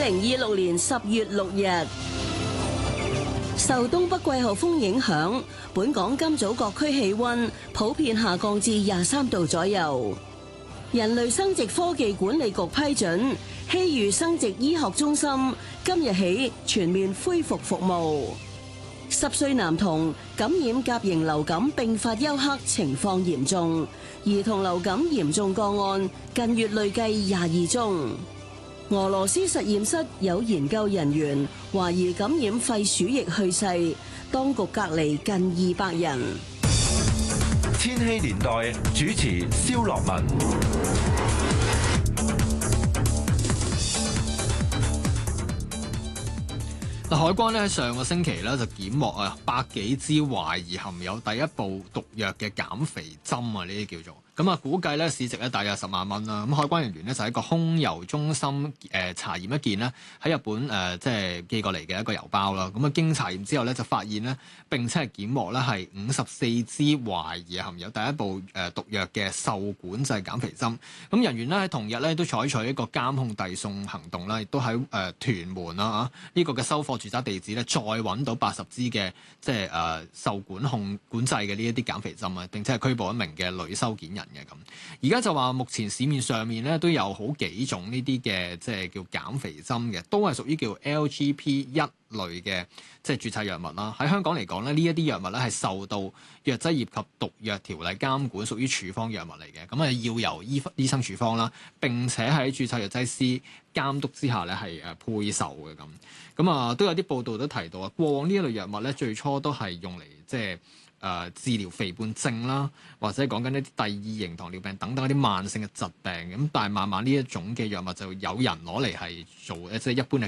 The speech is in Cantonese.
2026年10月6日，受東北季候風影響，本港今早各區氣溫普遍下降至23度左右。人類生殖科技管理局批准，希預生殖醫學中心今日起全面恢復服務。10歲男童感染甲型流感並發休克，情況嚴重。兒童流感嚴重個案近月累計22宗。俄羅斯實驗室有研究人員懷疑感染肺鼠疫去世，當局隔離近200人。 千禧年代主持蕭樂文。 海關咧喺上個星期咧就檢獲百幾支懷疑含有第一部毒藥嘅減肥針啊，呢啲叫做。咁啊，估計咧市值咧大約10萬蚊啦。咁海關人員咧就喺個空郵中心查驗一件呢喺日本即係寄過嚟嘅一個郵包啦。咁啊，經查驗之後咧就發現呢，並且係檢獲咧係54支懷疑含有第一部毒藥嘅受管制減肥針。咁人員咧喺同日咧都採取一個監控遞送行動啦，亦都喺屯門啊呢個嘅收貨住宅地址咧再揾到80支嘅即係受管制嘅呢一啲減肥針啊，並且係拘捕一名嘅女收件人。咁，而家就話目前市面上面咧都有好幾種呢啲嘅即係叫減肥針嘅，都係屬於叫 LGP-1類嘅即係註冊藥物啦。喺香港嚟講咧，呢一啲藥物咧係受到藥劑業及毒藥條例監管，屬於處方藥物嚟嘅。咁啊要由醫生處方啦，並且喺註冊藥劑師監督之下咧係配售嘅咁。咁啊都有啲報道都提到啊，過往呢一類藥物咧最初都係用嚟即係治療肥胖症啦，或者講緊一啲第二型糖尿病等等一啲慢性嘅疾病咁，但係慢慢呢一種嘅藥物就有人攞嚟係做即係一般嘅